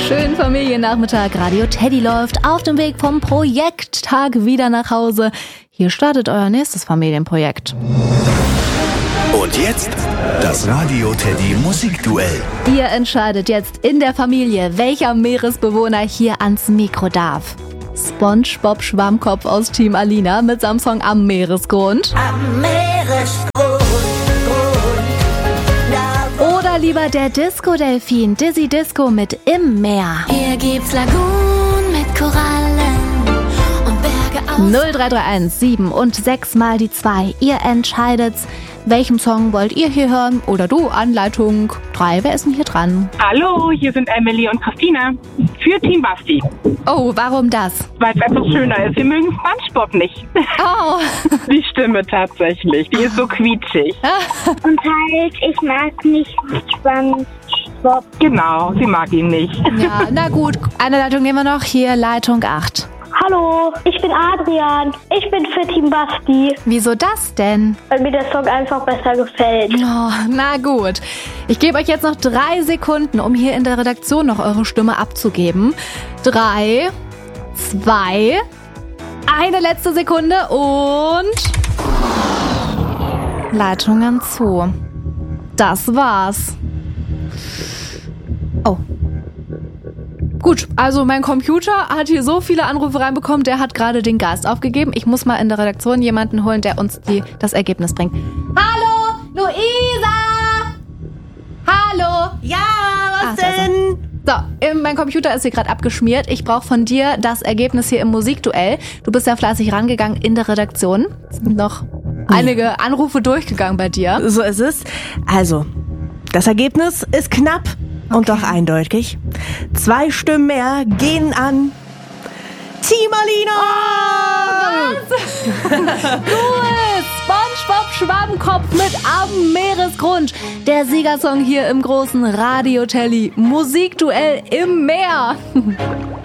Schönen Familiennachmittag. Radio Teddy läuft auf dem Weg vom Projekttag wieder nach Hause. Hier startet euer nächstes Familienprojekt. Und jetzt das Radio Teddy Musikduell. Ihr entscheidet jetzt in der Familie, welcher Meeresbewohner hier ans Mikro darf. SpongeBob Schwammkopf aus Team Alina mit seinem Song Am Meeresgrund. Am Meeresgrund. Oder lieber der Disco-Delfin, Dizzy Disco mit Im Meer. Hier gibt's Lagunen mit Korallen und Berge aus. 0331 7 und 6 mal die 2. Ihr entscheidet's. Welchen Song wollt ihr hier hören? Oder du, Anleitung 3. Wer ist denn hier dran? Hallo, hier sind Emily und Christina für Team Basti. Oh, warum das? Weil es einfach schöner ist. Wir mögen SpongeBob nicht. Oh. Die Stimme tatsächlich, die ist so quietschig. Und halt, ich mag nicht SpongeBob. Genau, sie mag ihn nicht. Ja, na gut. Eine Leitung nehmen wir noch. Hier Leitung 8. Hallo, ich bin Adrian. Ich bin für Team Basti, Wieso das denn? weil mir der Song einfach besser gefällt. Oh, na gut. Ich gebe euch jetzt noch 3 Sekunden, um hier in der Redaktion noch eure Stimme abzugeben. 3, 2, eine letzte Sekunde und Leitungen zu. Das war's. Oh. Gut, also mein Computer hat hier so viele Anrufe reinbekommen, der hat gerade den Geist aufgegeben. Ich muss mal in der Redaktion jemanden holen, der uns das Ergebnis bringt. Hallo, Luisa! Hallo! Ja, was da ist er. denn? So, mein Computer ist hier gerade abgeschmiert. Ich brauche von dir das Ergebnis hier im Musikduell. Du bist ja fleißig rangegangen in der Redaktion. Es sind noch einige Anrufe durchgegangen bei dir. So ist es. Also, das Ergebnis ist knapp und doch eindeutig. 2 Stimmen mehr gehen an Team Alina! Cool! SpongeBob Schwammkopf mit Am Meeresgrund. Der Siegersong hier im großen Radio Teddy Musikduell im Meer.